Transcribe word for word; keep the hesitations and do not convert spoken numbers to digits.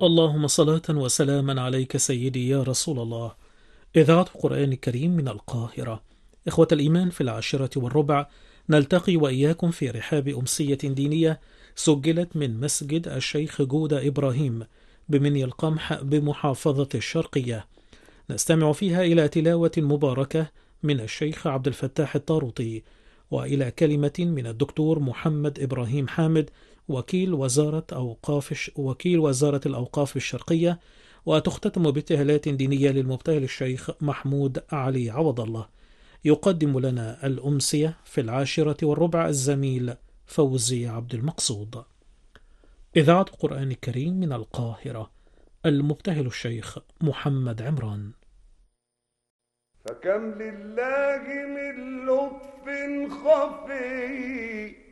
اللهم صلاة وسلاما عليك سيدي يا رسول الله. إذاعة القرآن الكريم من القاهرة. إخوة الإيمان، في العاشرة والربع نلتقي وإياكم في رحاب أمسية دينية سجلت من مسجد الشيخ جودة إبراهيم بمني القمح بمحافظة الشرقية. نستمع فيها إلى تلاوة مباركة من الشيخ عبد الفتاح الطاروطي، وإلى كلمة من الدكتور محمد إبراهيم حامد، وكيل وزارة أوقاف وكيل وزارة الأوقاف الشرقية، وتختتم بابتهالات دينية للمبتهل الشيخ محمود علي عوض الله. يقدم لنا الأمسية في العاشرة والربع الزميل فوزي عبد المقصود. إذاعة القرآن الكريم من القاهرة. المبتهل الشيخ محمد عمران. فكم لله من لطف خفي